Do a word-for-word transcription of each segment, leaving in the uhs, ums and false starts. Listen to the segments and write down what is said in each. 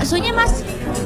baksonya, Mas.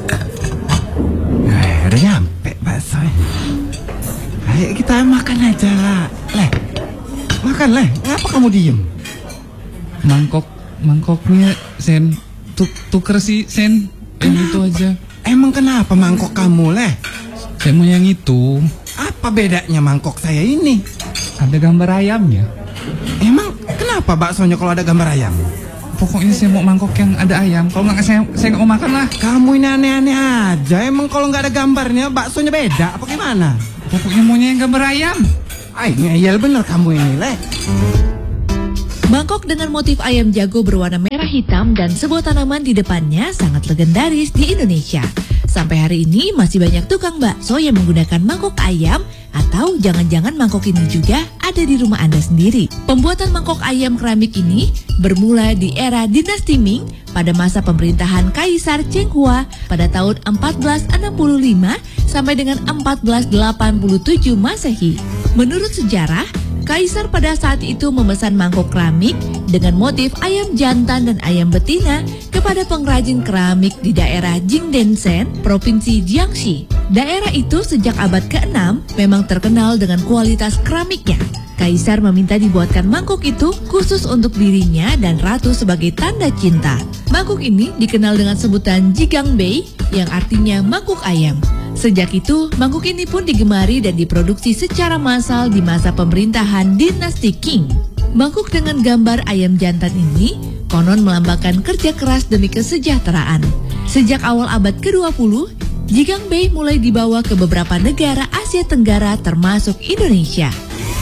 Eh, udah nyampe bakso. Ayo kita makan aja lah. Leh, makan leh. Ngapa kamu diem? Mangkok, mangkoknya Sen, tuk, tuker sih Sen. Yang itu aja. Emang kenapa mangkok kamu leh? Saya mau yang itu. Apa bedanya mangkok saya ini? Ada gambar ayamnya. Emang kenapa baksonya kalau ada gambar ayam? Pokoknya saya mau mangkok yang ada ayam. Kalau nggak saya saya nggak mau makan lah. Kamu ini aneh-aneh aja. Emang kalau nggak ada gambarnya baksonya beda apa gimana? Pokoknya maunya yang gambar ayam. Ay, ngeyel bener kamu ini leh. Mangkok dengan motif ayam jago berwarna merah hitam dan sebuah tanaman di depannya sangat legendaris di Indonesia. Sampai hari ini masih banyak tukang bakso yang menggunakan mangkok ayam, atau jangan-jangan mangkok ini juga ada di rumah Anda sendiri. Pembuatan mangkok ayam keramik ini bermula di era dinasti Ming pada masa pemerintahan Kaisar Cheng Hua pada tahun empat belas enam puluh lima sampai dengan empat belas delapan puluh tujuh Masehi. Menurut sejarah, Kaisar pada saat itu memesan mangkok keramik dengan motif ayam jantan dan ayam betina kepada pengrajin keramik di daerah Jingdenshen, Provinsi Jiangxi. Daerah itu sejak abad keenam memang terkenal dengan kualitas keramiknya. Kaisar meminta dibuatkan mangkok itu khusus untuk dirinya dan ratu sebagai tanda cinta. Mangkok ini dikenal dengan sebutan Jigangbei yang artinya mangkuk ayam. Sejak itu, mangkuk ini pun digemari dan diproduksi secara massal di masa pemerintahan dinasti Qing. Mangkuk dengan gambar ayam jantan ini konon melambangkan kerja keras demi kesejahteraan. Sejak awal abad kedua puluh, Jigangbei mulai dibawa ke beberapa negara Asia Tenggara termasuk Indonesia.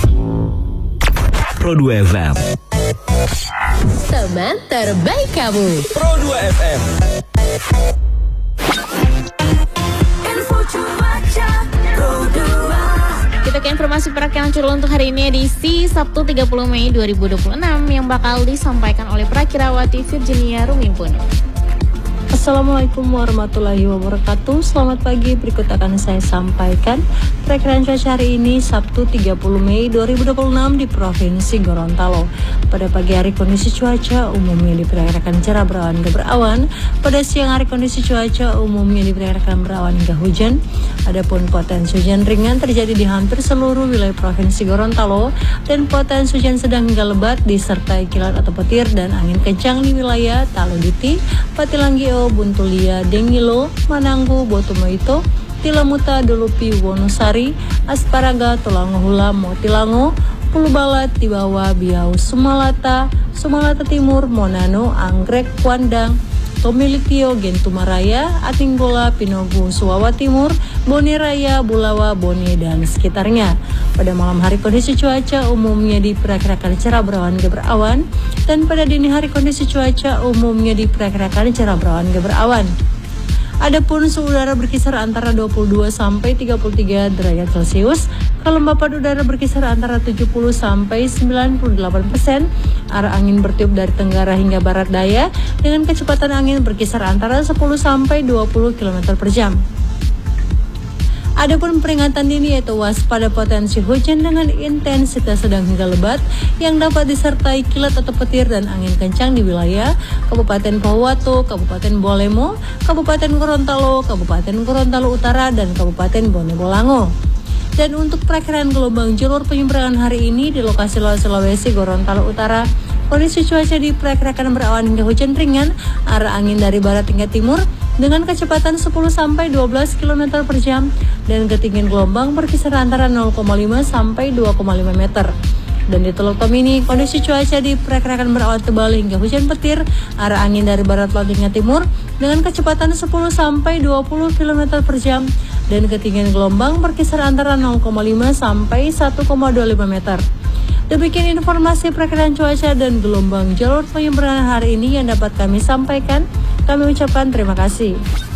Pro dua F M. Teman terbaik kamu. Pro dua F M. Kita ke informasi perakiraan cuaca untuk hari ini edisi Sabtu tiga puluh Mei dua ribu dua puluh enam yang bakal disampaikan oleh Prakirawati Virginia Rumimpun. Assalamualaikum warahmatullahi wabarakatuh. Selamat pagi, berikut akan saya sampaikan perakiraan cuaca hari ini Sabtu tiga puluh Mei dua ribu dua puluh enam di Provinsi Gorontalo. Pada pagi hari kondisi cuaca umumnya diperkirakan cerah berawan hingga berawan. Pada siang hari kondisi cuaca umumnya diperkirakan berawan hingga hujan. Adapun potensi hujan ringan terjadi di hampir seluruh wilayah Provinsi Gorontalo dan potensi hujan sedang hingga lebat disertai kilat atau petir dan angin kencang di wilayah Taloditi, Patilanggio, Buntulia, Dengilo, Mananggu, Botumoito, Tilamuta, Dulupi, Wonosari, Asparaga, Tulangohula, Motilango, Pulubalat, Tibawa, Biau, Sumalata, Sumalata Timur, Monano, Anggrek, Kuandang, Tomilitio, Gentumaraya, Atinggola, Pinogu, Suwawa Timur, Bone Raya, Bulawa, Bone, dan sekitarnya. Pada malam hari kondisi cuaca umumnya diperkirakan cerah berawan hingga berawan, dan pada dini hari kondisi cuaca umumnya diperkirakan cerah berawan hingga berawan. Adapun suhu udara berkisar antara dua puluh dua sampai tiga puluh tiga derajat Celcius, kelembapan udara berkisar antara tujuh puluh sampai sembilan puluh delapan persen, arah angin bertiup dari tenggara hingga barat daya dengan kecepatan angin berkisar antara sepuluh sampai dua puluh kilometer per jam. Adapun peringatan dini yaitu waspada potensi hujan dengan intensitas sedang hingga lebat yang dapat disertai kilat atau petir dan angin kencang di wilayah Kabupaten Pohuwato, Kabupaten Bolemo, Kabupaten Gorontalo, Kabupaten Gorontalo Utara, dan Kabupaten Bone Bolango. Dan untuk perakiraan gelombang jalur penyeberangan hari ini di lokasi Laut Sulawesi Gorontalo Utara, kondisi cuaca diperkirakan berawan hingga hujan ringan, arah angin dari barat hingga timur dengan kecepatan sepuluh sampai dua belas kilometer per jam dan ketinggian gelombang berkisar antara nol koma lima sampai dua koma lima meter. Dan di Teluk Tomini, kondisi cuaca diperkirakan berawan tebal hingga hujan petir, arah angin dari barat laut hingga timur dengan kecepatan sepuluh sampai dua puluh kilometer per jam dan ketinggian gelombang berkisar antara nol koma lima sampai satu koma dua lima meter. Demikian informasi perakiraan cuaca dan gelombang jalur penyeberangan hari ini yang dapat kami sampaikan. Kami ucapkan terima kasih.